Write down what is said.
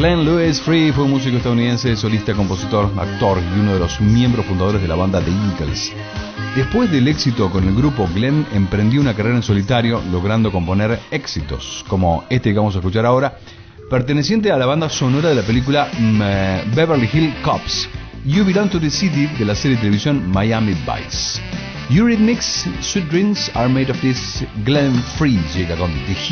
Glenn Louis Free fue un músico estadounidense, solista, compositor, actor y uno de los miembros fundadores de la banda The Eagles. Después del éxito con el grupo, Glenn emprendió una carrera en solitario, logrando componer éxitos, como este que vamos a escuchar ahora, perteneciente a la banda sonora de la película Beverly Hills Cops, You Belong to the City, de la serie de televisión Miami Vice. Eurythmics, Sweet Dreams Are Made of This. Glenn Free llega con The